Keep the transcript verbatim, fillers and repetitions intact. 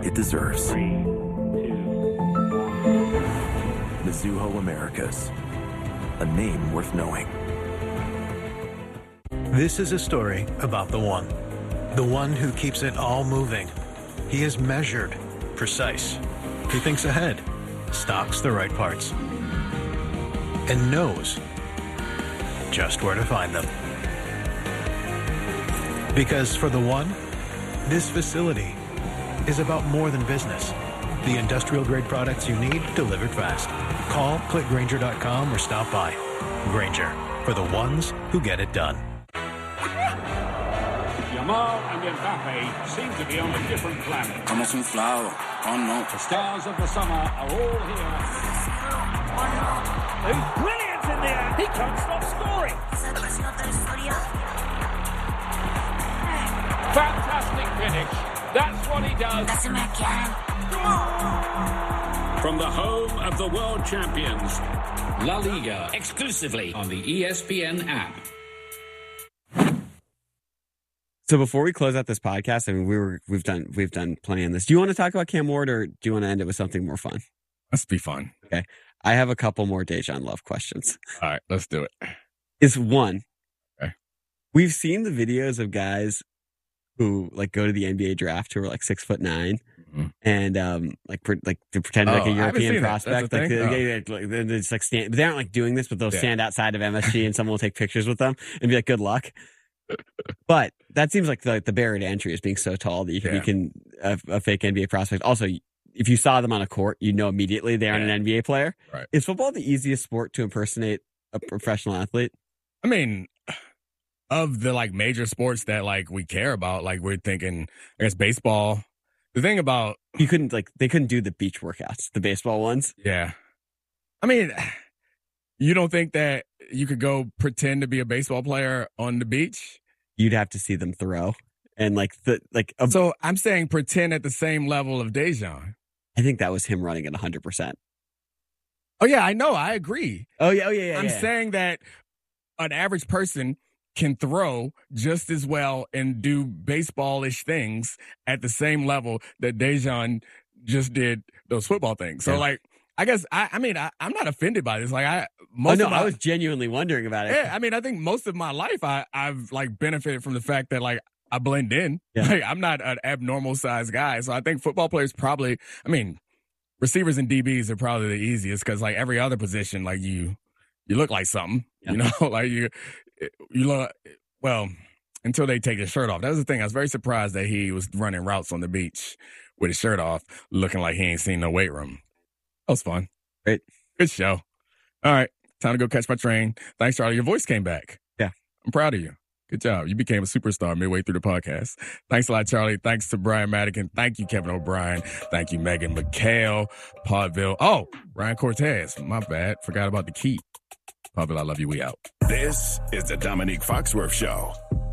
it deserves. Three, two, one. Mizuho Americas, a name worth knowing. This is a story about the one. The one who keeps it all moving. He is measured, precise. He thinks ahead, stocks the right parts, and knows just where to find them. Because for the one, this facility is about more than business. The industrial-grade products you need delivered fast. Call, click Grainger dot com, or stop by. Grainger, for the ones who get it done. Yamal and Mbappe seem to be on a different planet. Estamos inflados. Oh no. The stars of the summer are all here. He's brilliant in there. He can't stop scoring. Fantastic finish. That's what he does. From the home of the world champions, La Liga, exclusively on the E S P N app. So before we close out this podcast, I mean, we were we've done we've done plenty on this. Do you want to talk about Cam Ward, or do you want to end it with something more fun? Let's be fun. Okay, I have a couple more Dejan Love questions. All right, let's do it. Is one. Okay. We've seen the videos of guys who like go to the N B A draft who are like six foot nine. Mm-hmm. And um, like pre- like to pretend oh, like a European prospect, like they, oh. they, they, they just like stand, but they aren't like doing this, but they'll yeah. stand outside of M S G and someone will take pictures with them and be like, "Good luck." But that seems like the, the barrier to entry is being so tall that you can, yeah. you can a, a fake N B A prospect. Also, if you saw them on a court, you know immediately they aren't yeah. an N B A player. Right. Is football the easiest sport to impersonate a professional athlete? I mean, of the like major sports that like we care about, like we're thinking, I guess baseball. The thing about you couldn't like they couldn't do the beach workouts, the baseball ones. Yeah, I mean, you don't think that you could go pretend to be a baseball player on the beach? You'd have to see them throw, and like the like. A, so I'm saying pretend at the same level of Dejan. I think that was him running at one hundred percent. Oh yeah, I know, I agree. Oh yeah, oh yeah, yeah. I'm yeah. saying that an average person can throw just as well and do baseball-ish things at the same level that Dejan just did those football things. So, yeah. like, I guess, I, I mean, I, I'm not offended by this. Like, I, most oh, no, of my, I was genuinely wondering about it. Yeah, I mean, I think most of my life, I, I've, like, benefited from the fact that, like, I blend in. Yeah. Like, I'm not an abnormal-sized guy. So I think football players probably, I mean, receivers and D Bs are probably the easiest because, like, every other position, like, you, you look like something, yeah. you know? like, you, You look, well, until they take his shirt off. That was the thing. I was very surprised that he was running routes on the beach with his shirt off, looking like he ain't seen no weight room. That was fun. Great. Good show. All right. Time to go catch my train. Thanks, Charlie. Your voice came back. Yeah. I'm proud of you. Good job. You became a superstar midway through the podcast. Thanks a lot, Charlie. Thanks to Brian Madigan. Thank you, Kevin O'Brien. Thank you, Megan McHale, Podville. Oh, Ryan Cortez. My bad. Forgot about the key. Podville, I love you. We out. This is the Dominique Foxworth Show.